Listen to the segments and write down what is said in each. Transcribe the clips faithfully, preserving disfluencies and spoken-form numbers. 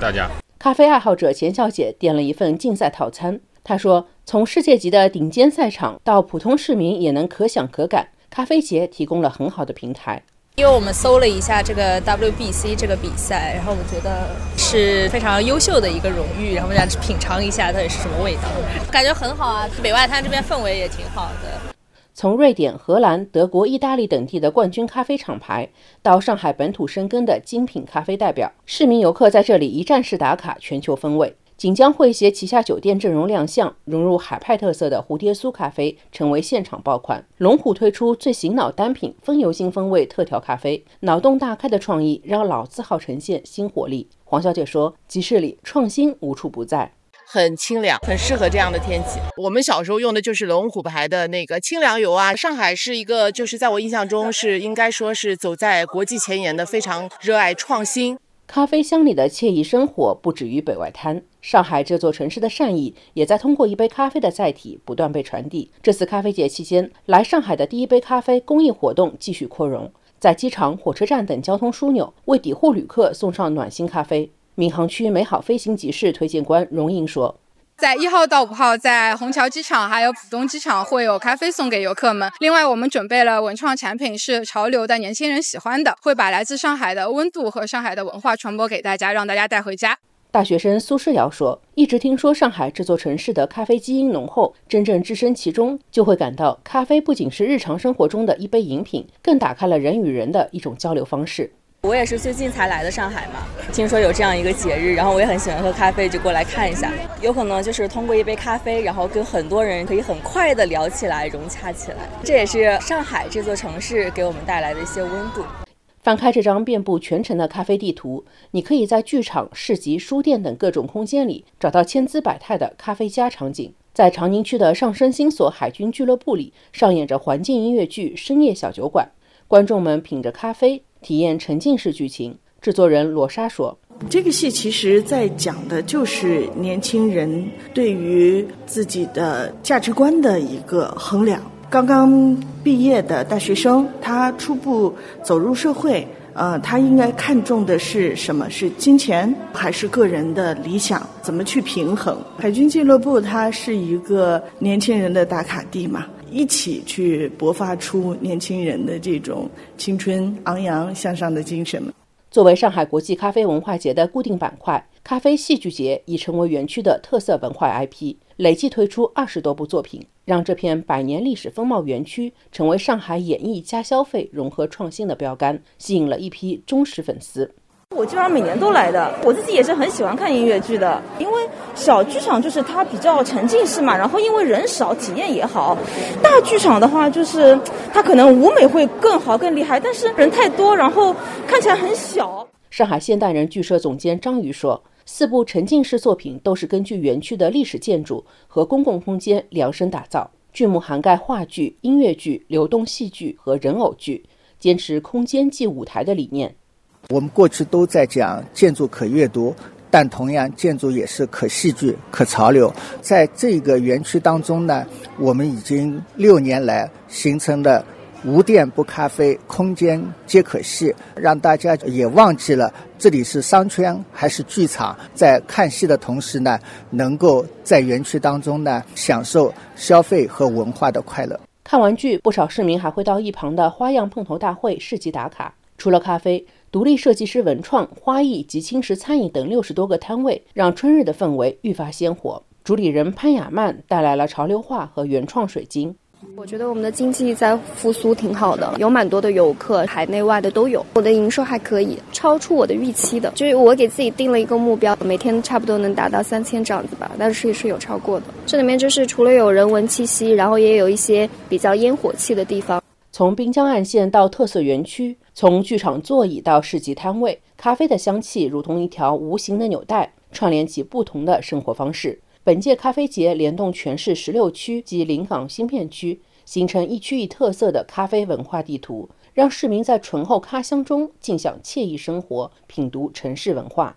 大家。 咖啡爱好者钱小姐点了一份竞赛套餐，她说从世界级的顶尖赛场到普通市民也能可享可感，咖啡节提供了很好的平台。 因为我们搜了一下这个 W B C 这个比赛，然后我们觉得是非常优秀的一个荣誉，然后我们想品尝一下到底是什么味道，感觉很好啊。北外滩这边氛围也挺好的。 从瑞典、荷兰、德国、意大利等地的冠军咖啡厂牌，到上海本土深耕的精品咖啡代表，市民游客在这里一站式打卡全球风味。锦江汇协旗下酒店阵容亮相，融入海派特色的蝴蝶酥咖啡成为现场爆款。龙虎推出最醒脑单品风油精风味特调咖啡，脑洞大开的创意让老字号呈现新活力。黄小姐说，集市里创新无处不在， 很清凉，很适合这样的天气。我们小时候用的就是龙虎牌的那个清凉油啊。上海是一个，就是在我印象中是应该说是走在国际前沿的，非常热爱创新。 咖啡香里的惬意生活不止于北外滩，上海这座城市的善意也在通过一杯咖啡的载体不断被传递。这次咖啡节期间，来上海的第一杯咖啡公益活动继续扩容，在机场、火车站等交通枢纽为抵沪旅客送上暖心咖啡。闵行区美好飞行集市推荐官荣英说， 在一号到五号，在虹桥机场还有浦东机场会有咖啡送给游客们。另外，我们准备了文创产品，是潮流的年轻人喜欢的，会把来自上海的温度和上海的文化传播给大家，让大家带回家。 大学生苏诗瑶说，一直听说上海这座城市的咖啡基因浓厚，真正置身其中，就会感到咖啡不仅是日常生活中的一杯饮品，更打开了人与人的一种交流方式。 我也是最近才来的上海嘛，听说有这样一个节日，然后我也很喜欢喝咖啡，就过来看一下。有可能就是通过一杯咖啡，然后跟很多人可以很快的聊起来，融洽起来。这也是上海这座城市给我们带来的一些温度。 翻开这张遍布全城的咖啡地图，你可以在剧场、市集、书店等各种空间里找到千姿百态的咖啡家场景。在长宁区的上升星所海军俱乐部里，上演着环境音乐剧《深夜小酒馆》，观众们品着咖啡，体验沉浸式剧情。制作人罗莎说， 这个戏其实在讲的就是年轻人对于自己的价值观的一个衡量。刚刚毕业的大学生，他初步走入社会，呃，他应该看重的是什么？是金钱还是个人的理想？怎么去平衡？海军俱乐部它是一个年轻人的打卡地嘛，一起去勃发出年轻人的这种青春昂扬向上的精神。 作为上海国际咖啡文化节的固定板块，咖啡戏剧节已成为园区的特色文化 I P， 累计推出二十多部作品，让这片百年历史风貌园区成为上海演艺加消费融合创新的标杆，吸引了一批忠实粉丝。 我基本上每年都来的，我自己也是很喜欢看音乐剧的，因为小剧场就是它比较沉浸式嘛，然后因为人少，体验也好。大剧场的话，就是它可能舞美会更好更厉害，但是人太多，然后看起来很小。 上海现代人剧社总监张瑜说，四部沉浸式作品都是根据园区的历史建筑和公共空间量身打造，剧目涵盖话剧、音乐剧、流动戏剧和人偶剧，坚持空间即舞台的理念。 我们过去都在讲建筑可阅读，但同样建筑也是可戏剧、可潮流。在这个园区当中呢，我们已经六年来形成了无店不咖啡，空间皆可戏，让大家也忘记了这里是商圈还是剧场，在看戏的同时呢，能够在园区当中呢享受消费和文化的快乐。 看完剧，不少市民还会到一旁的花样碰头大会市集打卡。除了咖啡，独立设计师文创、花艺及轻食餐饮等六十多个摊位，让春日的氛围愈发鲜活。主理人潘雅曼带来了潮流画和原创水晶。 我觉得我们的经济在复苏挺好的，有蛮多的游客，海内外的都有。我的营收还可以，超出我的预期的。就是我给自己定了一个目标，每天差不多能达到三千这样子吧，但是也是有超过的。这里面就是除了有人文气息，然后也有一些比较烟火气的地方。 从滨江岸线到特色园区，从剧场座椅到市集摊位，咖啡的香气如同一条无形的纽带，串联起不同的生活方式。本届咖啡节联动全市十六区及临港新片区，形成一区一特色的咖啡文化地图，让市民在醇厚咖香中尽享惬意生活，品读城市文化。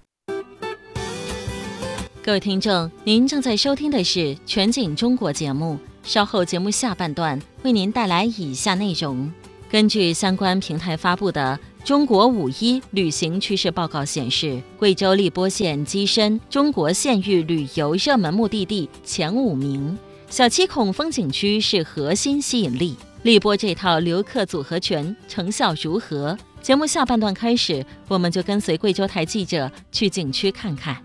各位听众，您正在收听的是全景中国节目，稍后节目下半段为您带来以下内容。根据相关平台发布的中国五一旅行趋势报告显示，贵州荔波县跻身中国县域旅游热门目的地前五名。小七孔风景区是核心吸引力，荔波这套游客组合拳成效如何？节目下半段开始，我们就跟随贵州台记者去景区看看。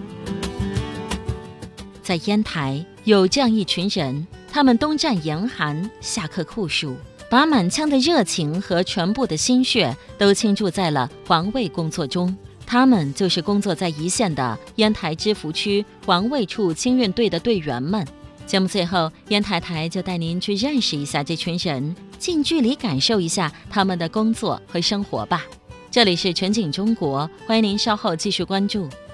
在烟台有这样一群人，他们冬战严寒，夏刻酷暑，把满腔的热情和全部的心血都倾注在了环卫工作中。他们就是工作在一线的烟台芝罘区环卫处清运队的队员们。节目最后，烟台台就带您去认识一下这群人，近距离感受一下他们的工作和生活吧。这里是全景中国，欢迎您稍后继续关注。